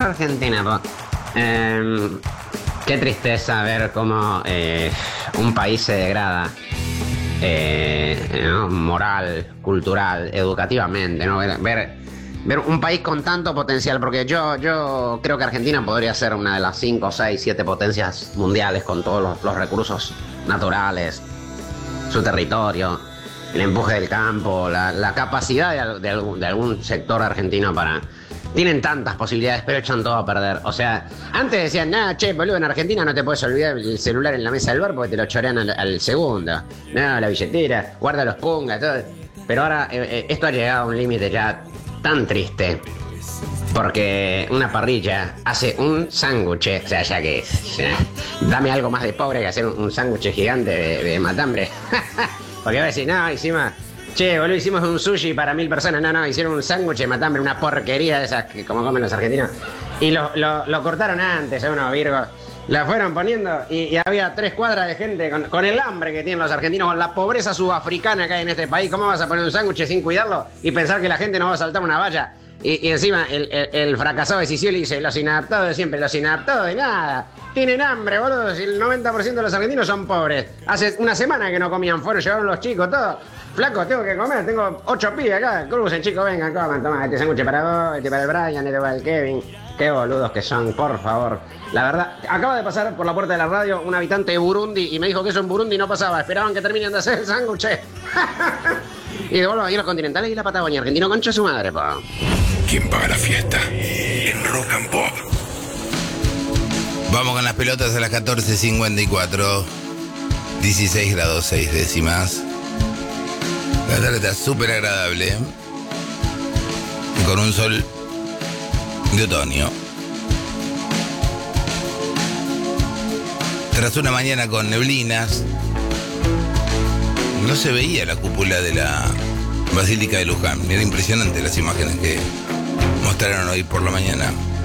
Argentina, qué tristeza ver cómo un país se degrada, ¿no? Moral, cultural, educativamente, ¿no? Ver un país con tanto potencial, porque yo creo que Argentina podría ser una de las 5, 6, 7 potencias mundiales con todos los recursos naturales, su territorio, el empuje del campo, la capacidad de algún sector argentino para... Tienen tantas posibilidades, pero echan todo a perder. O sea, antes decían, che, boludo, en Argentina no te puedes olvidar el celular en la mesa del bar porque te lo chorean al segundo. No, la billetera, guarda los pungas, todo. Pero ahora esto ha llegado a un límite ya tan triste. Porque una parrilla hace un sándwich, o sea, ya que... dame algo más de pobre que hacer un sándwich gigante de matambre. Porque va a decir, no, encima... Che, boludo, hicimos un sushi para 1000 personas. No, hicieron un sándwich de matambre, una porquería de esas que como comen los argentinos. Y lo cortaron antes, unos virgos. La fueron poniendo y había 3 cuadras de gente con el hambre que tienen los argentinos, con la pobreza subafricana que hay en este país. ¿Cómo vas a poner un sándwich sin cuidarlo y pensar que la gente no va a saltar una valla? Y encima el fracasado de Sicilia dice, los inadaptados de siempre, los inadaptados de nada. Tienen hambre, boludo, si el 90% de los argentinos son pobres. Hace una semana que no comían, llevaron los chicos, todos. Flaco, tengo que comer, tengo 8 pibes acá. Crucen, chicos, vengan, coman, toma, este sándwich para vos, este para el Brian, este para el Kevin. Qué boludos que son, por favor. La verdad, acaba de pasar por la puerta de la radio un habitante de Burundi y me dijo que eso en Burundi no pasaba. Esperaban que terminen de hacer el sándwich. Y devuelvo aquí a los continentales y la Patagonia. Argentino concha su madre, pa. ¿Quién paga la fiesta? En Rock and Pop. Vamos con las pelotas a las 14:54. 16 grados 6 décimas. La tarde está súper agradable. Con un sol de otoño. Tras una mañana con neblinas, no se veía la cúpula de la Basílica de Luján. Era impresionante las imágenes que mostraron hoy por la mañana.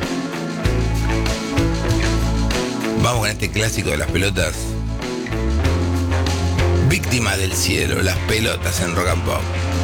Vamos con este clásico de las pelotas. Víctimas del cielo, las pelotas en Rock and Pop.